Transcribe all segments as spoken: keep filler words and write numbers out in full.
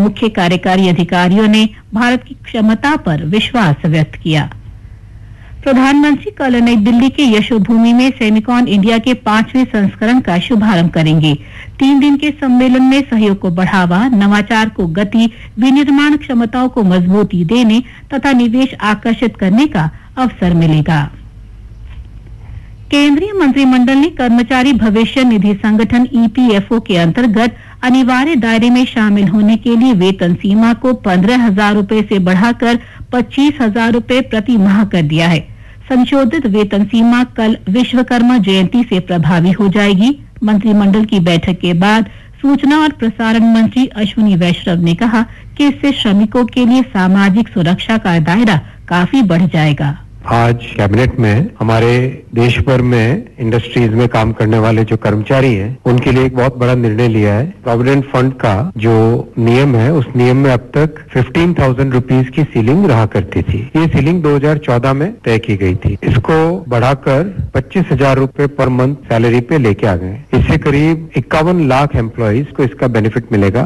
मुख्य कार्यकारी अधिकारियों ने भारत की क्षमता पर विश्वास व्यक्त किया। प्रधानमंत्री कल नई दिल्ली के यशोभूमि में सेमिकॉन इंडिया के पांचवें संस्करण का शुभारंभ करेंगे। तीन दिन के सम्मेलन में सहयोग को बढ़ावा, नवाचार को गति, विनिर्माण क्षमताओं को मजबूती देने तथा निवेश आकर्षित करने का अवसर मिलेगा। केंद्रीय मंत्रिमंडल ने कर्मचारी भविष्य निधि संगठन ई पी एफ ओ के अंतर्गत अनिवार्य दायरे में शामिल होने के लिए वेतन सीमा को पंद्रह हजार रूपए से बढ़ाकर पच्चीस हजार रूपए प्रति माह कर दिया है। संशोधित वेतन सीमा कल विश्वकर्मा जयंती से प्रभावी हो जाएगी। मंत्रिमंडल की बैठक के बाद सूचना और प्रसारण मंत्री अश्विनी वैष्णव ने कहा कि इससे श्रमिकों के लिए सामाजिक सुरक्षा का दायरा काफी बढ़ जाएगा। आज कैबिनेट में हमारे देश भर में इंडस्ट्रीज में काम करने वाले जो कर्मचारी हैं, उनके लिए एक बहुत बड़ा निर्णय लिया है। प्रोविडेंट फंड का जो नियम है, उस नियम में अब तक फिफ्टीन थाउजेंड रुपीज की सीलिंग रहा करती थी। ये सीलिंग दो हजार चौदह में तय की गई थी। इसको बढ़ाकर पच्चीस हजार रूपए पर मंथ सैलरी पे लेके आ गए। इससे करीब इक्यावन लाख एम्प्लॉयज को इसका बेनिफिट मिलेगा।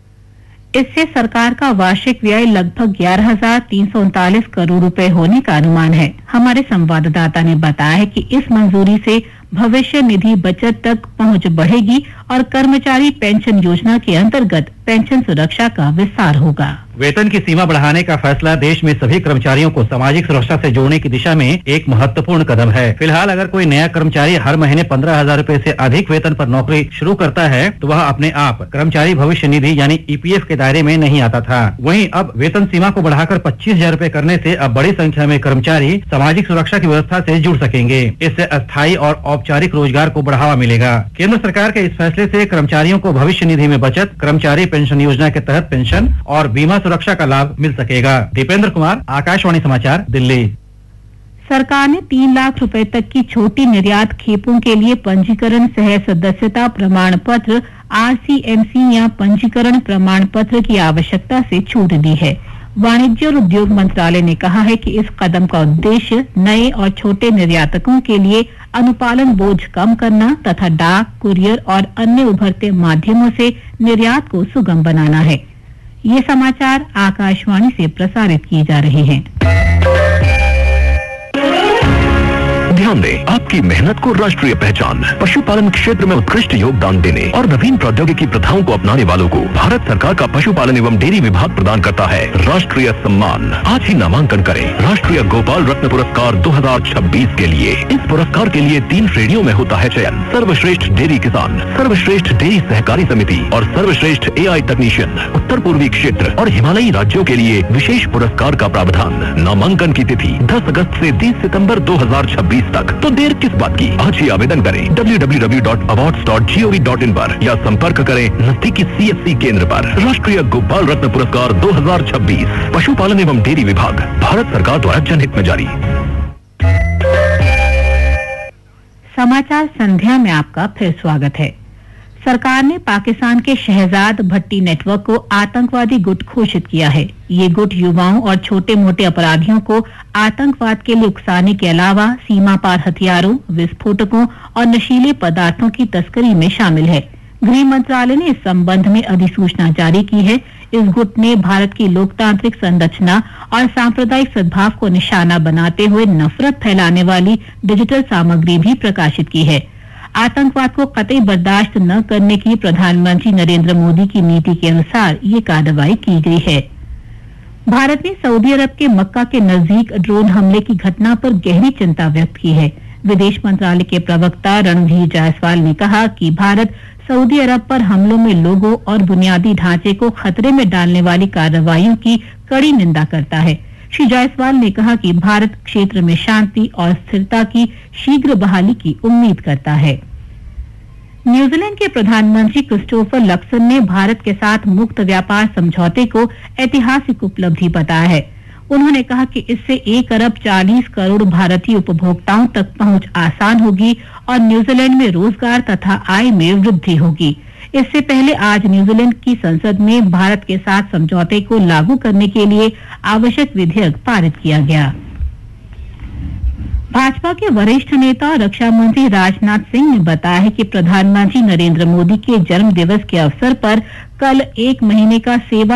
इससे सरकार का वार्षिक व्यय लगभग ग्यारह हजार तीन सौ उनतालीस करोड़ रुपए होने का अनुमान है। हमारे संवाददाता ने बताया है कि इस मंजूरी से भविष्य निधि बचत तक पहुंच बढ़ेगी और कर्मचारी पेंशन योजना के अंतर्गत पेंशन सुरक्षा का विस्तार होगा। वेतन की सीमा बढ़ाने का फैसला देश में सभी कर्मचारियों को सामाजिक सुरक्षा से जोड़ने की दिशा में एक महत्वपूर्ण कदम है। फिलहाल अगर कोई नया कर्मचारी हर महीने पंद्रह हजार रूपए से अधिक वेतन पर नौकरी शुरू करता है तो वह अपने आप कर्मचारी भविष्य निधि यानी ई पी एफ के दायरे में नहीं आता था। वहीं अब वेतन सीमा को बढ़ाकर पच्चीस हजार रूपए करने से अब बड़ी संख्या में कर्मचारी सामाजिक सुरक्षा की व्यवस्था से जुड़ सकेंगे। इससे अस्थायी और औपचारिक रोजगार को बढ़ावा मिलेगा। केंद्र सरकार के इस फैसले से कर्मचारियों को भविष्य निधि में बचत, कर्मचारी पेंशन योजना के तहत पेंशन और बीमा सुरक्षा का लाभ मिल सकेगा। दीपेंद्र कुमार, आकाशवाणी समाचार, दिल्ली। सरकार ने तीन लाख रुपए तक की छोटी निर्यात खेपों के लिए पंजीकरण सह सदस्यता प्रमाण पत्र आर सी एम सी या पंजीकरण प्रमाण पत्र की आवश्यकता से छूट दी है। वाणिज्य और उद्योग मंत्रालय ने कहा है कि इस कदम का उद्देश्य नए और छोटे निर्यातकों के लिए अनुपालन बोझ कम करना तथा डाक, कुरियर और अन्य उभरते माध्यमों से निर्यात को सुगम बनाना है। ये समाचार आकाशवाणी से प्रसारित किए जा रहे हैं। ध्यान दें, आपकी मेहनत को राष्ट्रीय पहचान। पशुपालन क्षेत्र में उत्कृष्ट योगदान देने और नवीन प्रौद्योगिकी प्रथाओं को अपनाने वालों को भारत सरकार का पशुपालन एवं डेयरी विभाग प्रदान करता है राष्ट्रीय सम्मान। आज ही नामांकन करें राष्ट्रीय गोपाल रत्न पुरस्कार दो हजार छब्बीस के लिए। इस पुरस्कार के लिए तीन श्रेणियों में होता है चयन: सर्वश्रेष्ठ डेयरी किसान, सर्वश्रेष्ठ डेयरी सहकारी समिति और सर्वश्रेष्ठ ए आई तकनीशियन। उत्तर पूर्वी क्षेत्र और हिमालयी राज्यों के लिए विशेष पुरस्कार का प्रावधान। नामांकन की तिथि दस अगस्त से तीस सितंबर दो हजार छब्बीस तक। तो देर किस बात की, आज ही आवेदन करें W W W dot awards dot G O V dot in पर या संपर्क करें नजदीकी सी एस सी केंद्र पर। राष्ट्रीय गोपाल रत्न पुरस्कार दो हजार छब्बीस पशुपालन एवं डेयरी विभाग, भारत सरकार द्वारा जनहित में जारी। समाचार संध्या में आपका फिर स्वागत है। सरकार ने पाकिस्तान के शहजाद भट्टी नेटवर्क को आतंकवादी गुट घोषित किया है। ये गुट युवाओं और छोटे मोटे अपराधियों को आतंकवाद के लिए उकसाने के अलावा सीमा पार हथियारों, विस्फोटकों और नशीले पदार्थों की तस्करी में शामिल है। गृह मंत्रालय ने इस संबंध में अधिसूचना जारी की है। इस गुट ने भारत की लोकतांत्रिक संरचना और सांप्रदायिक सद्भाव को निशाना बनाते हुए नफरत फैलाने वाली डिजिटल सामग्री भी प्रकाशित की है। आतंकवाद को कतई बर्दाश्त न करने की प्रधानमंत्री नरेंद्र मोदी की नीति के अनुसार ये कार्रवाई की गई है। भारत ने सऊदी अरब के मक्का के नजदीक ड्रोन हमले की घटना पर गहरी चिंता व्यक्त की है। विदेश मंत्रालय के प्रवक्ता रणधीर जायसवाल ने कहा कि भारत सऊदी अरब पर हमलों में लोगों और बुनियादी ढांचे को खतरे में डालने वाली कार्रवाइयों की कड़ी निंदा करता है। श्री जायसवाल ने कहा कि भारत क्षेत्र में शांति और स्थिरता की शीघ्र बहाली की उम्मीद करता है। न्यूजीलैंड के प्रधानमंत्री क्रिस्टोफर लक्सन ने भारत के साथ मुक्त व्यापार समझौते को ऐतिहासिक उपलब्धि बताया है। उन्होंने कहा कि इससे एक अरब चालीस करोड़ भारतीय उपभोक्ताओं तक पहुंच आसान होगी और न्यूजीलैंड में रोजगार तथा आय में वृद्धि होगी। इससे पहले आज न्यूजीलैंड की संसद में भारत के साथ समझौते को लागू करने के लिए आवश्यक विधेयक पारित किया गया। भाजपा के वरिष्ठ नेता और रक्षा मंत्री राजनाथ सिंह ने बताया है कि प्रधानमंत्री नरेंद्र मोदी के जन्म दिवस के अवसर पर कल एक महीने का सेवा